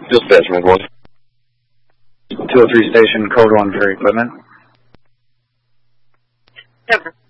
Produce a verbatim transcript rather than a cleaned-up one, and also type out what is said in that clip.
Dispatch, my boy. two oh three station, code one for equipment. Never.